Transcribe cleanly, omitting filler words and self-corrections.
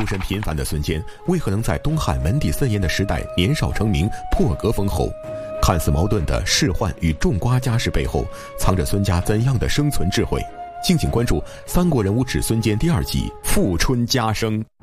出身平凡的孙坚，为何能在东汉文帝森严的时代年少成名，破格封侯？看似矛盾的仕宦与种瓜家世背后，藏着孙家怎样的生存智慧？敬请关注《三国人物志孙坚》第2集《富春家生》。